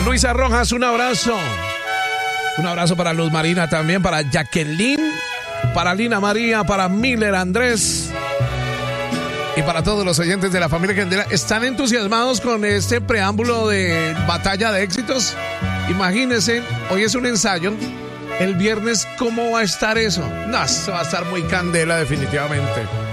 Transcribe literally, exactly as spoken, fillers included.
Luisa Rojas, un abrazo. Un abrazo para Luz Marina también, para Jacqueline, para Lina María, para Miller Andrés y para todos los oyentes de la familia Candela. ¿Están entusiasmados con este preámbulo de Batalla de Éxitos? Imagínense, hoy es un ensayo. El viernes, ¿cómo va a estar eso? No, eso va a estar muy candela definitivamente.